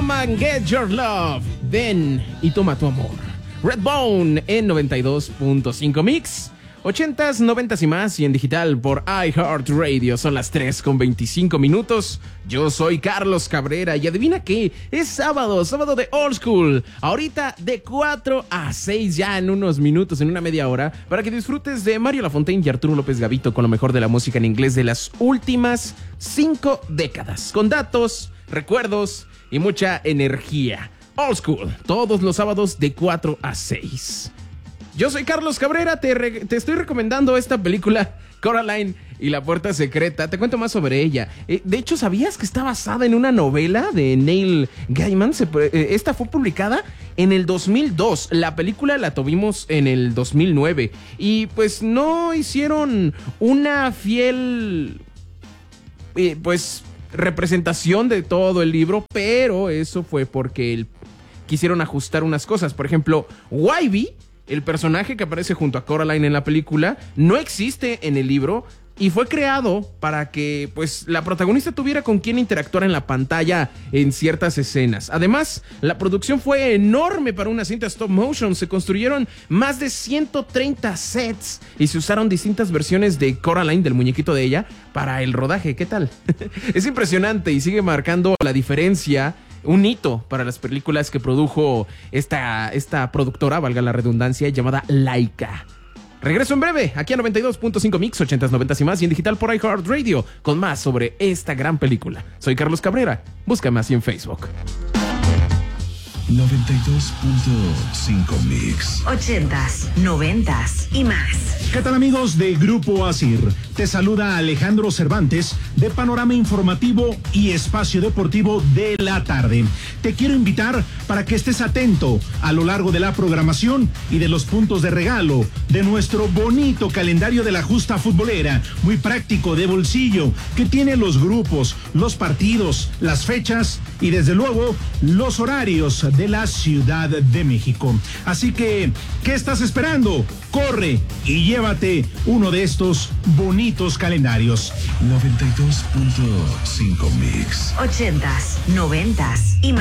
Come and Get Your Love. Ven y toma tu amor. Redbone en 92.5 Mix. 80s, 90s y más, y en digital por iHeartRadio. Son las 3:25. Yo soy Carlos Cabrera y adivina qué, es sábado de Old School. Ahorita de 4 a 6 ya en unos minutos, en una media hora, para que disfrutes de Mario Lafontaine y Arturo López Gavito con lo mejor de la música en inglés de las últimas 5 décadas. Con datos, recuerdos y mucha energía. Old School, todos los sábados de 4 a 6. Yo soy Carlos Cabrera, te estoy recomendando esta película, Coraline y la puerta secreta. Te cuento más sobre ella. De hecho, ¿sabías que está basada en una novela de Neil Gaiman? Esta fue publicada en el 2002. La película la tuvimos en el 2009. Y pues no hicieron una fiel representación de todo el libro, pero eso fue porque quisieron ajustar unas cosas. Por ejemplo, Wybie, el personaje que aparece junto a Coraline en la película, no existe en el libro y fue creado para que pues la protagonista tuviera con quien interactuar en la pantalla en ciertas escenas. Además, la producción fue enorme para una cinta stop motion. Se construyeron más de 130 sets y se usaron distintas versiones de Coraline, del muñequito de ella, para el rodaje. ¿Qué tal? Es impresionante y sigue marcando la diferencia. Un hito para las películas que produjo esta productora, valga la redundancia, llamada Laika. Regreso en breve, aquí a 92.5 Mix, 80s, 90s y más, y en digital por iHeartRadio, con más sobre esta gran película. Soy Carlos Cabrera, búscame así en Facebook. 92.5 Mix. 80s, 90s y más. ¿Qué tal, amigos de Grupo ASIR? Te saluda Alejandro Cervantes de Panorama Informativo y Espacio Deportivo de la Tarde. Te quiero invitar para que estés atento a lo largo de la programación y de los puntos de regalo de nuestro bonito calendario de la justa futbolera, muy práctico, de bolsillo, que tiene los grupos, los partidos, las fechas y desde luego los horarios de la Ciudad de México. Así que, ¿qué estás esperando? Corre y llévate uno de estos bonitos calendarios. 92.5 Mix. 80s, 90s y más.